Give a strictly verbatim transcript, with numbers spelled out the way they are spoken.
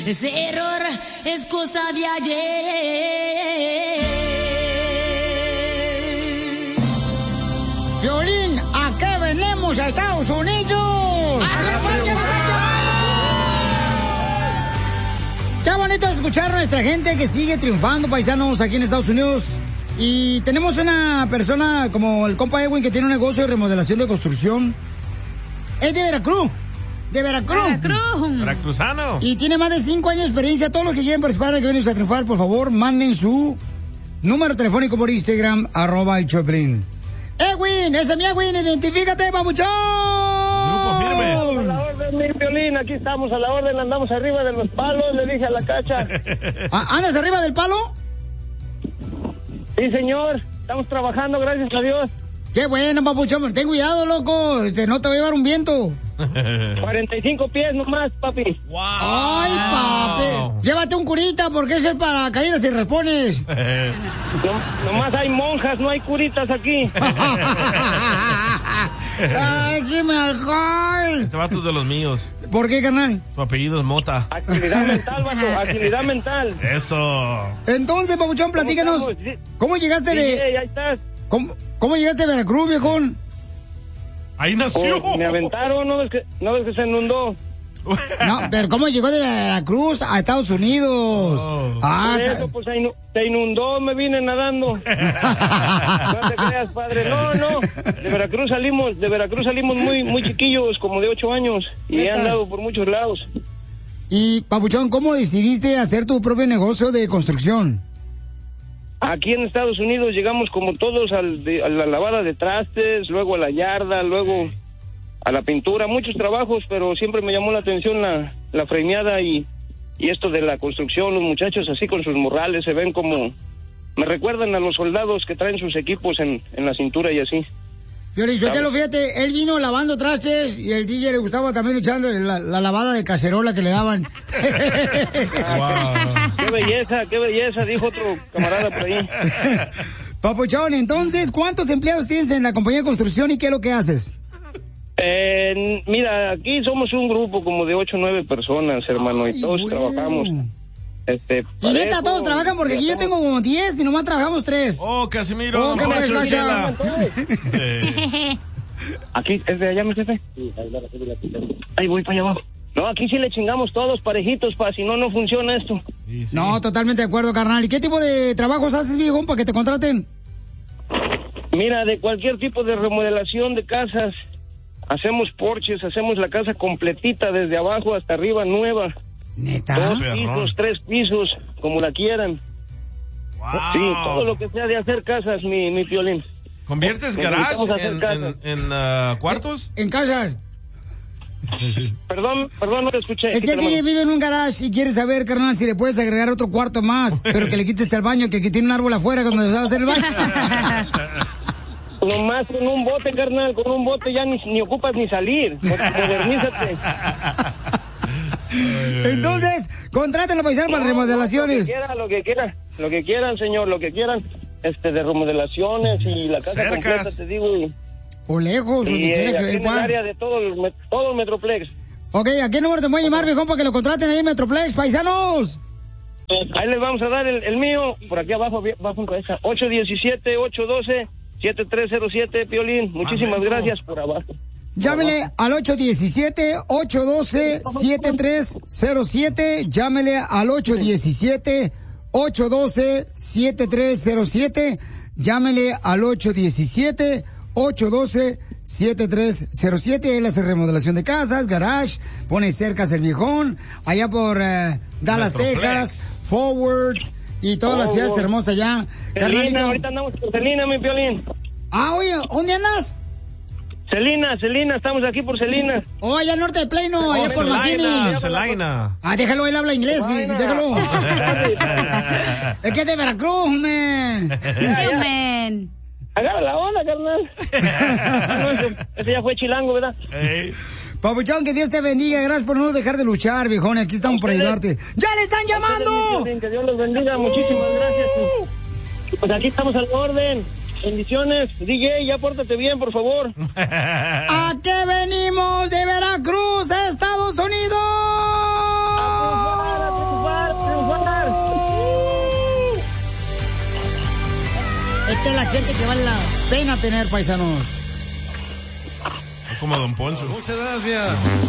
Ese error es cosa de ayer. Violín, ¿a qué venimos a Estados Unidos? ¡A triunfar, que nos están llevando! Qué bonito escuchar a nuestra gente que sigue triunfando, paisanos, aquí en Estados Unidos. Y tenemos una persona como el compa Edwin que tiene un negocio de remodelación de construcción. Es de Veracruz. De Veracruz. Veracruz. Veracruzano. Y tiene más de cinco años de experiencia. Todos los que quieren participar en que venimos a triunfar, por favor, manden su número telefónico por Instagram, arroba el Choplin. Edwin, ese es mi Edwin, identifícate, papuchón. Grupo firme. A la orden, mi Piolín, aquí estamos a la orden, andamos arriba de los palos, le dije a la cacha. ¿Andas arriba del palo? Sí, señor, estamos trabajando, gracias a Dios. Qué bueno, papuchón, ten cuidado, loco, este, no te va a llevar un viento. cuarenta y cinco pies nomás, papi. Wow. Ay, papi, llévate un curita porque eso es para caídas y respones. No, nomás hay monjas, no hay curitas aquí. Ay, dime alcohol. Este vato es de los míos. ¿Por qué, carnal? Su apellido es Mota. Agilidad mental, vato, agilidad mental. Eso. ¿Cómo Entonces, papuchón, platícanos. estamos? Sí. ¿Cómo llegaste Sí, de...? ahí estás. ¿Cómo, cómo llegaste de Veracruz, viejón? Ahí nació. Oh, me aventaron, ¿no ves que, no ves que se inundó? No, pero ¿cómo llegó de Veracruz a Estados Unidos? Oh. Ah, Por eso, pues se inu- se inundó, me vine nadando. No te creas, padre. No, no. De Veracruz salimos, de Veracruz salimos muy, muy chiquillos, como de ocho años, y he ¿Neta? andado por muchos lados. Y, papuchón, ¿cómo decidiste hacer tu propio negocio de construcción? Aquí en Estados Unidos llegamos como todos al de- a la lavada de trastes, luego a la yarda, luego a la pintura, muchos trabajos, pero siempre me llamó la atención la, la frameada y, y esto de la construcción. Los muchachos así con sus morrales se ven como, me recuerdan a los soldados que traen sus equipos en, en la cintura y así. Piolinsotelo, fíjate, él vino lavando trastes y el D J le gustaba también echando la, la lavada de cacerola que le daban. Wow. Qué belleza, qué belleza, dijo otro camarada por ahí. Papuchón, entonces, ¿cuántos empleados tienes en la compañía de construcción y qué es lo que haces? Eh, mira, aquí somos un grupo como de ocho o nueve personas, hermano, Ay, y todos bueno. trabajamos. Este, Y neta, parejo, todos trabajan porque aquí yo tengo como diez y nomás trabajamos tres. Oh, Casimiro. Oh, qué borracho pues, de gacha. chela. Eh, Aquí, ¿es de allá, mi jefe? Ahí voy para allá abajo. No, aquí sí le chingamos todos parejitos, pa, si no, no funciona esto. sí, sí. No, totalmente de acuerdo, carnal. ¿Y qué tipo de trabajos haces, viejo, para que te contraten? Mira, de cualquier tipo de remodelación de casas, hacemos porches, hacemos la casa completita desde abajo hasta arriba, nueva. ¿Neta? Dos perrón. pisos, tres pisos, como la quieran. Wow. Sí, todo lo que sea de hacer casas, mi, mi Piolín. ¿Conviertes Nos garage dedicamos a hacer en, casas. en, en, ah, cuartos? En casa. Perdón, perdón, no te escuché. Es que el Quítale, D J vive en un garage y quiere saber, carnal, si le puedes agregar otro cuarto más, pero que le quites el baño, que, que tiene un árbol afuera cuando se va a hacer el baño. Nomás con un bote, carnal, con un bote ya ni, ni ocupas ni salir. Modernízate. Entonces, contraten a paisanos para No, remodelaciones. no, lo que quiera, lo que quiera, lo que quieran, señor, lo que quieran, este, de remodelaciones y la casa Cercas. completa, te digo, y, O lejos, lo y que quiera eh, que aquí él en el pueda. área de todo el, met- todo el Metroplex. Ok, ¿a qué número te pueden llamar, viejo, para que lo contraten ahí en Metroplex, paisanos? Ahí les vamos a dar el, el mío, por aquí abajo, vi- va junto a esa, ocho uno siete, ocho uno dos, siete tres cero siete, Piolín, muchísimas Perfecto. gracias por abajo. Llámele al ocho uno siete, ocho uno dos, siete tres cero siete. Llámele al ocho uno siete, ocho uno dos, siete tres cero siete. Llámele al ocho uno siete, ocho uno dos, siete tres cero siete. Él hace remodelación de casas, garage, pone cercas el viejón, allá por eh, Dallas, Metroplex. Texas, Forward y todas las Oh, ciudades oh. hermosas allá. Celina, Carnalito. ahorita andamos con Celina, mi Piolín. Ah, oye, ¿dónde andas? Celina, Celina, estamos aquí por Celina. Oh, allá al norte de Plano, allá por Celina, McKinney. Celina. Ah, déjalo, él habla inglés, sí, Celina. déjalo. Es que es de Veracruz, man. Sí, man. Agarra la onda, carnal. No, ese, ese ya fue chilango, ¿verdad? Ey. Papuchón, que Dios te bendiga. Gracias por no dejar de luchar, viejón. Aquí estamos para ayudarte. ¡Ya le están llamando! Que Dios los bendiga, muchísimas gracias. Pues aquí estamos a la orden. Bendiciones. D J, ya pórtate bien, por favor. ¿A qué venimos de Veracruz, Estados Unidos? Esta es la gente que vale la pena tener, paisanos. Como Don Poncho. Muchas gracias.